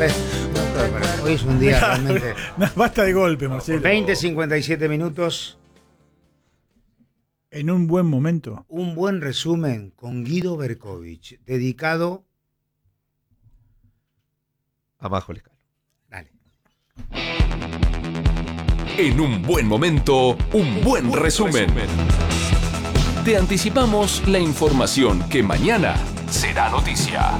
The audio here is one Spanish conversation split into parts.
Hoy es un día realmente. Basta de golpe, Marcelo. 20:57 minutos. En un buen momento. Un buen resumen con Guido Berkovich, dedicado a Majo Lescano. Dale. En un buen momento, un buen resumen. Te anticipamos la información que mañana será noticia.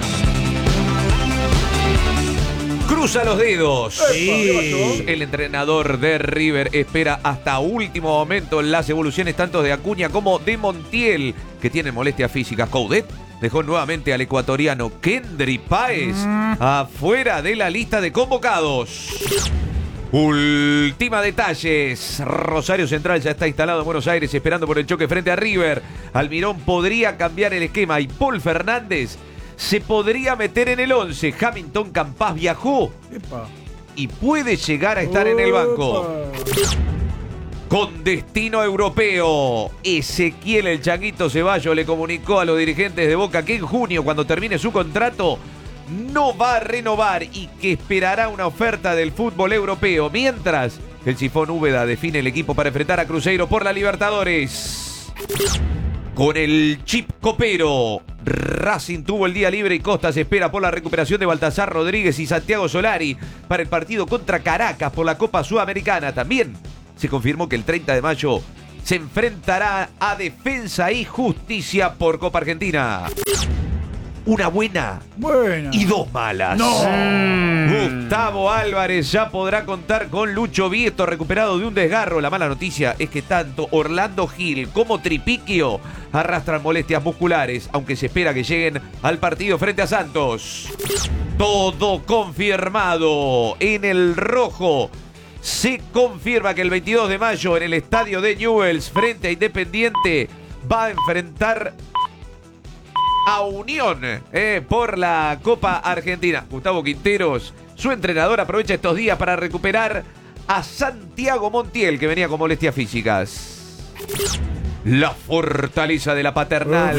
Cruza los dedos. Sí. El entrenador de River espera hasta último momento las evoluciones tanto de Acuña como de Montiel, que tienen molestias físicas. Coudet dejó nuevamente al ecuatoriano Kendry Páez afuera de la lista de convocados. Última detalles. Rosario Central ya está instalado en Buenos Aires esperando por el choque frente a River. Almirón podría cambiar el esquema y Paul Fernández se podría meter en el 11. Hamilton Campas viajó y puede llegar a estar en el banco. Con destino europeo, Ezequiel el Changuito Ceballos le comunicó a los dirigentes de Boca que en junio, cuando termine su contrato, no va a renovar y que esperará una oferta del fútbol europeo. Mientras, el Sifón Úbeda define el equipo para enfrentar a Cruzeiro por la Libertadores. Con el chip copero, Racing tuvo el día libre y Costa se espera por la recuperación de Baltasar Rodríguez y Santiago Solari para el partido contra Caracas por la Copa Sudamericana. También se confirmó que el 30 de mayo se enfrentará a Defensa y Justicia por Copa Argentina. Una buena y dos malas. Gustavo Álvarez ya podrá contar con Lucho Vieto recuperado de un desgarro. La mala noticia es que tanto Orlando Gil como Tripiquio arrastran molestias musculares, aunque se espera que lleguen al partido frente a Santos. Todo confirmado en el rojo. Se confirma que el 22 de mayo en el estadio de Newell's frente a Independiente va a enfrentar a Unión por la Copa Argentina. Gustavo Quinteros, su entrenador, aprovecha estos días para recuperar a Santiago Montiel, que venía con molestias físicas. La fortaleza de la Paternal.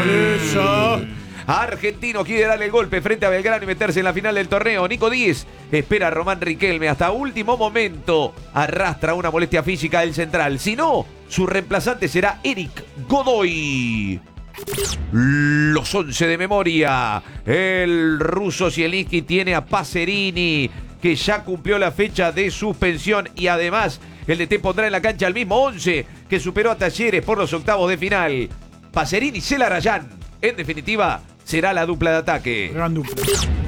Argentino quiere darle el golpe frente a Belgrano y meterse en la final del torneo. Nico Díez espera a Román Riquelme. Hasta último momento arrastra una molestia física del central. Si no, su reemplazante será Eric Godoy. Los 11 de memoria. El ruso Zielinski tiene a Pacerini, que ya cumplió la fecha de suspensión, y además el DT pondrá en la cancha el mismo 11 que superó a Talleres por los octavos de final. Pacerini, Celarayán. En definitiva, será la dupla de ataque. Gran dupla.